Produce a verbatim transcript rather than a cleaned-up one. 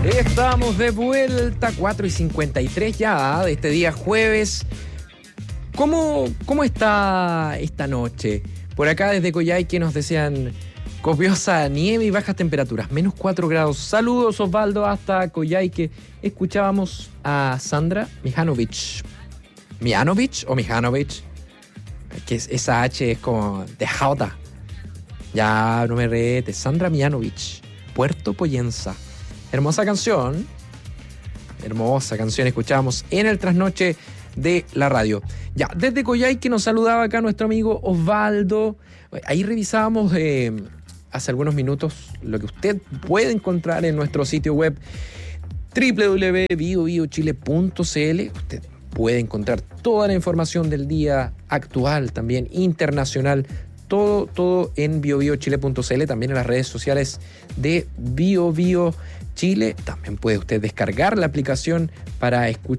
Estamos de vuelta, cuatro y cincuenta y tres ya de este día jueves. ¿Cómo, cómo está esta noche? Por acá desde Coyhaique nos desean copiosa nieve y bajas temperaturas, menos cuatro grados. Saludos, Osvaldo, hasta Coyhaique. Escuchábamos a Sandra Mihanovic. ¿Mihanovic o Mihanovic? Que es, esa H es como de jauta. Ya, no me retes. Sandra Mihanovic, Puerto Poyensa. Hermosa canción, hermosa canción, escuchábamos en el trasnoche de la radio. Ya, desde Coyhaique nos saludaba acá nuestro amigo Osvaldo. Ahí revisábamos eh, hace algunos minutos lo que usted puede encontrar en nuestro sitio web doble u doble u doble u punto bio bio chile punto c l. Usted puede encontrar toda la información del día actual, también internacional, todo, todo en bio bio chile punto c l, también en las redes sociales de BioBio Chile. También puede usted descargar la aplicación para escuchar